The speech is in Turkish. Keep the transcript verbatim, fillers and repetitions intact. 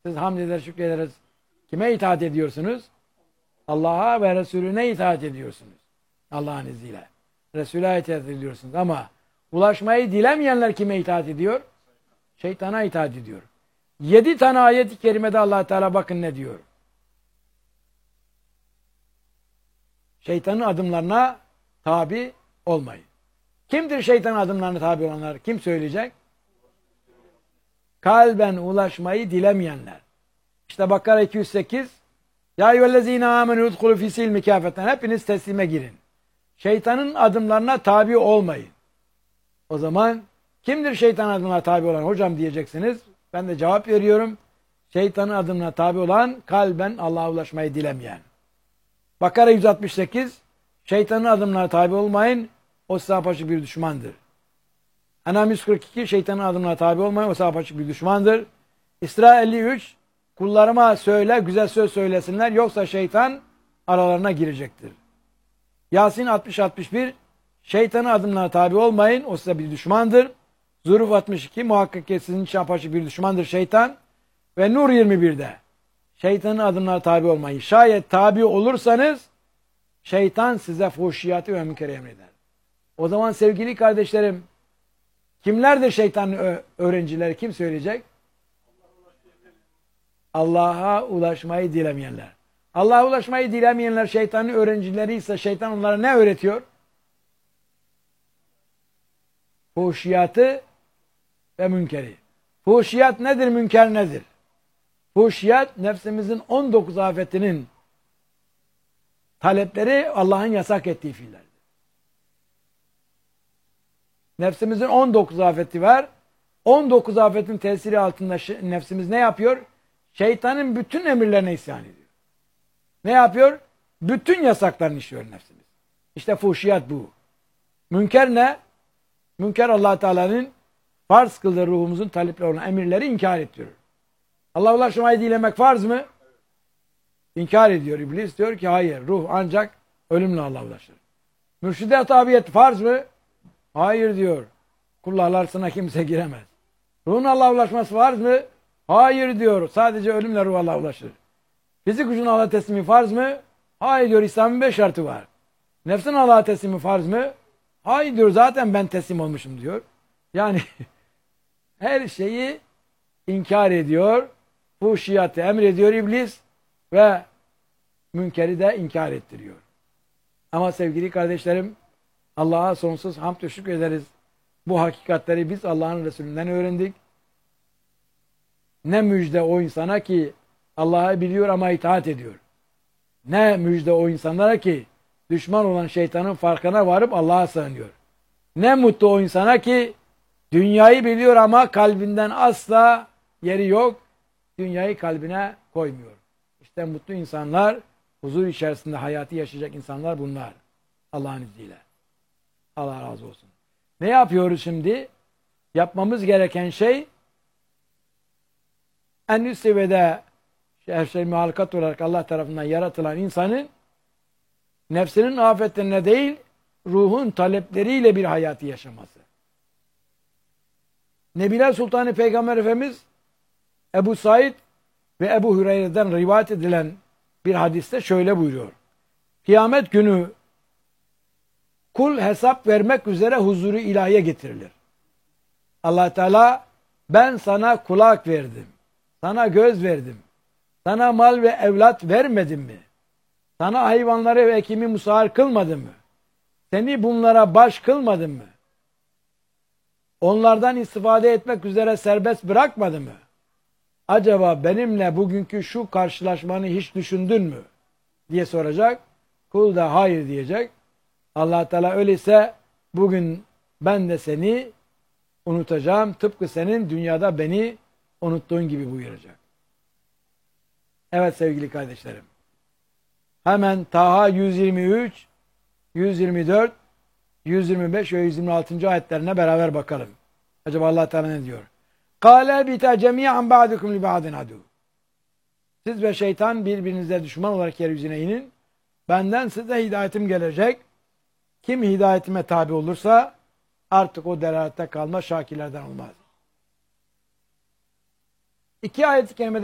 Siz hamd eder, şükrederiz. Kime itaat ediyorsunuz? Allah'a ve Resulüne itaat ediyorsunuz. Allah'ın izniyle. Resul'e itaat ediyorsunuz. Ama ulaşmayı dilemeyenler kime itaat ediyor? Şeytana itaat ediyor. Yedi tane ayet-i kerimede Allah Teala bakın ne diyor. Şeytanın adımlarına tabi olmayın. Kimdir şeytanın adımlarına tabi olanlar? Kim söyleyecek? Kalben ulaşmayı dilemeyenler. İşte Bakara iki yüz sekiz. Ya eyyühellezine amenü udhulu fî silmi kâfeten. Hepiniz teslime girin. Şeytanın adımlarına tabi olmayın. O zaman kimdir şeytanın adımlarına tabi olan? Hocam diyeceksiniz. Ben de cevap veriyorum. Şeytanın adımlarına tabi olan, kalben Allah'a ulaşmayı dilemeyen. Bakara yüz altmış sekiz. Şeytanın adımlarına tabi olmayın. O size apaçık bir düşmandır. En'am yüz kırk iki. Şeytanın adımlarına tabi olmayın. O size apaçık bir düşmandır. İsra elli üç. Kullarıma söyle, güzel söz söylesinler. Yoksa şeytan aralarına girecektir. Yasin altmış altmış bir. Şeytanın adımlarına tabi olmayın. O size bir düşmandır. Zuruf altmış iki. Muhakkak ki sizin için apaçık bir düşmandır şeytan. Ve Nur yirmi birde. Şeytanın adımlarına tabi olmayın. Şayet tabi olursanız şeytan size fuhşiyatı ve münkeri emreder. O zaman sevgili kardeşlerim, kimlerdir şeytanın öğrencileri? Kim söyleyecek? Allah'a ulaşmayı dilemeyenler. Allah'a ulaşmayı dilemeyenler şeytanın öğrencileri ise şeytan onlara ne öğretiyor? Fuhşiyatı ve münkeri. Fuhşiyat nedir, münker nedir? Fuhşiyat nefsimizin on dokuz afetinin talepleri Allah'ın yasak ettiği fiillerdir. Nefsimizin on dokuz afeti var. on dokuz afetin tesiri altında nefsimiz ne yapıyor? Şeytanın bütün emirlerine isyan ediyor. Ne yapıyor? Bütün yasaklarını işliyor nefsimiz. İşte fuhşiyat bu. Münker ne? Münker Allah Teala'nın farz kıldığı ruhumuzun talepleri olan emirleri inkar ettiriyor. Allah'a ulaşmayı dilemek farz mı? İnkar ediyor. İblis diyor ki hayır, ruh ancak ölümle Allah'a ulaşır. Mürşide tabiyet farz mı? Hayır diyor. Kullar arasına kimse giremez. Ruhun Allah'a ulaşması farz mı? Hayır diyor. Sadece ölümle ruh Allah'a ulaşır. Fizik gücün Allah'a teslimi farz mı? Hayır diyor. İslam'ın beş şartı var. Nefsin Allah'a teslimi farz mı? Hayır diyor. Zaten ben teslim olmuşum diyor. Yani her şeyi inkar ediyor. Fuhşiyatı emrediyor iblis ve münkeri de inkar ettiriyor. Ama sevgili kardeşlerim, Allah'a sonsuz hamd ve şükür ederiz. Bu hakikatleri biz Allah'ın Resulünden öğrendik. Ne müjde o insana ki Allah'ı biliyor ama itaat ediyor. Ne müjde o insanlara ki düşman olan şeytanın farkına varıp Allah'a sığınıyor. Ne mutlu o insana ki dünyayı biliyor ama kalbinden asla yeri yok. Dünyayı kalbine koymuyor. İşte mutlu insanlar, huzur içerisinde hayatı yaşayacak insanlar bunlar. Allah'ın izniyle. Allah razı olsun. Ne yapıyoruz şimdi? Yapmamız gereken şey en üst seviyede her şey muhalikat olarak Allah tarafından yaratılan insanın nefsinin afetlerine değil, ruhun talepleriyle bir hayatı yaşaması. Nebiler Sultanı Peygamber Efendimiz Ebu Said ve Ebu Hüreyre'den rivayet edilen bir hadiste şöyle buyuruyor. Kıyamet günü kul hesap vermek üzere huzuru ilahiye getirilir. Allah Teala ben sana kulak verdim, sana göz verdim, sana mal ve evlat vermedim mi? Sana hayvanları ve ekimi musahhar kılmadım mı? Seni bunlara baş kılmadım mı? Onlardan istifade etmek üzere serbest bırakmadım mı? Acaba benimle bugünkü şu karşılaşmanı hiç düşündün mü? Diye soracak. Kul da hayır diyecek. Allah Teala öyleyse bugün ben de seni unutacağım. Tıpkı senin dünyada beni unuttuğun gibi buyuracak. Evet sevgili kardeşlerim. Hemen Taha yüz yirmi üç, yüz yirmi dört, yüz yirmi beş ve yüz yirmi altı. ayetlerine beraber bakalım. Acaba Allah Teala ne diyor? Kâle bita cemî'an ba'dukum li ba'din adu. Siz ve şeytan birbirinize düşman olarak yeryüzüne inin. Benden size hidayetim gelecek. Kim hidayetime tabi olursa artık o delalette kalma şakirlerden olmaz. İki ayet-i kerimede